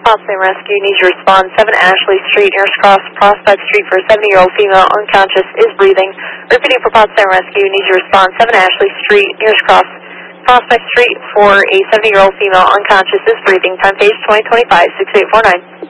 Potsdam Rescue needs to respond 7 Ashley Street, Ayers Cross, Prospect Street for a 70-year-old female unconscious, is breathing. Repeating for Potsdam Rescue needs to respond 7 Ashley Street, Ayers Cross, Prospect Street for a 70-year-old female unconscious, is breathing. Time page 2025, 6849.